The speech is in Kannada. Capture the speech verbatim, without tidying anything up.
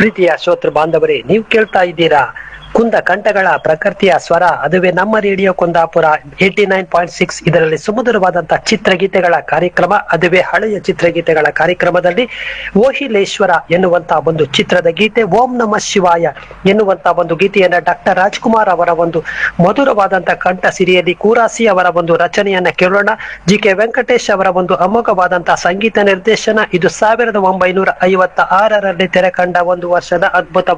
ಪ್ರೀತಿಯ ಶ್ರೋತೃ ಬಾಂಧವರೇ, ನೀವು ಕೇಳ್ತಾ ಇದ್ದೀರಾ ಕುಂದ ಕಂಠಗಳ ಪ್ರಕೃತಿಯ ಸ್ವರ. ಅದುವೇ ನಮ್ಮ radio Kundapura eighty nine point six. ಇದರಲ್ಲಿ ಸುಮಧುರವಾದಂತಹ ಚಿತ್ರಗೀತೆಗಳ ಕಾರ್ಯಕ್ರಮ, ಅದುವೇ ಹಳೆಯ ಚಿತ್ರಗೀತೆಗಳ ಕಾರ್ಯಕ್ರಮದಲ್ಲಿ ಓಹಿಲೇಶ್ವರ ಎನ್ನುವಂತಹ ಒಂದು ಚಿತ್ರದ ಗೀತೆ, ಓಂ ನಮ ಶಿವಾಯ ಎನ್ನುವಂತಹ ಒಂದು ಗೀತೆಯನ್ನ ಡಾಕ್ಟರ್ ರಾಜ್ಕುಮಾರ್ ಅವರ ಒಂದು ಮಧುರವಾದಂತಹ ಕಂಠ ಸಿರಿಯಲ್ಲಿ ಕೂರಾಸಿ ಅವರ ಒಂದು ರಚನೆಯನ್ನ ಕೇಳೋಣ. ಜಿ ಕೆ ವೆಂಕಟೇಶ್ ಅವರ ಒಂದು ಅಮೋಘವಾದಂತಹ ಸಂಗೀತ ನಿರ್ದೇಶನ. ಇದು ಸಾವಿರದ ಒಂಬೈನೂರ ಐವತ್ತ ಆರರಲ್ಲಿ ತೆರೆ ಕಂಡ ಒಂದು ವರ್ಷದ ಅದ್ಭುತ